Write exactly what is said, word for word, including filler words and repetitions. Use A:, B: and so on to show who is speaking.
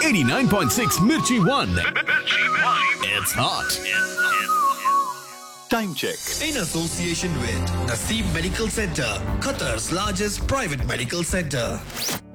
A: eighty-nine point six Mirchi One. It's hot.
B: Time check.
C: In association with Naseem Medical Center, Qatar's largest private medical center.